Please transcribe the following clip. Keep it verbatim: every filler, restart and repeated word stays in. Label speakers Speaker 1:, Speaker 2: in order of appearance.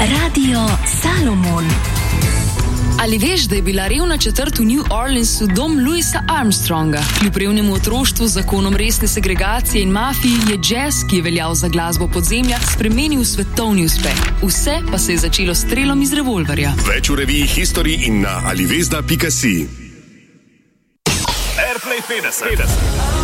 Speaker 1: Radio Salomon. Ali veš, da je bila revna četrt v New Orleansu dom Louisa Armstronga? Kljub revnemu otroštvu, zakonom resne segregacije in mafiji je jazz, ki je veljal za glasbo podzemlja, spremenil v svetovni uspeh. Vse pa se je začelo s strelom iz revolverja.
Speaker 2: Več v reviji History in na alivezda pika si.
Speaker 3: Airplay petdeset.